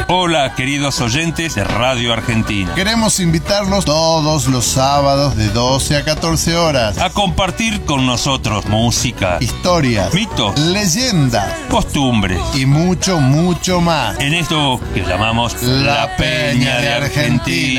Hola, queridos oyentes de Radio Argentina. Queremos invitarlos todos los sábados de 12 a 14 horas A compartir con nosotros música, historias, mitos, leyendas costumbres. y mucho, mucho más. En esto que llamamos La Peña de Argentina.